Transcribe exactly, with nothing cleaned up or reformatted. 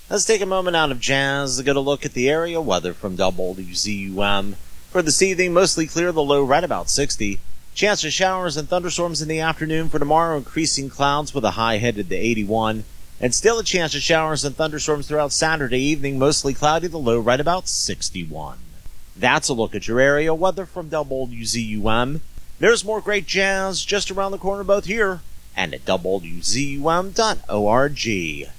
Let's take a moment out of jazz to get a look at the area weather from W Z U M. For this evening, mostly clear, the low right about sixty. Chance of showers and thunderstorms in the afternoon. For tomorrow, increasing clouds with a high headed to eighty-one. And still a chance of showers and thunderstorms throughout Saturday evening, mostly cloudy, the low right about sixty-one. That's a look at your area weather from W Z U M. There's more great jazz just around the corner both here and at W Z U M dot org.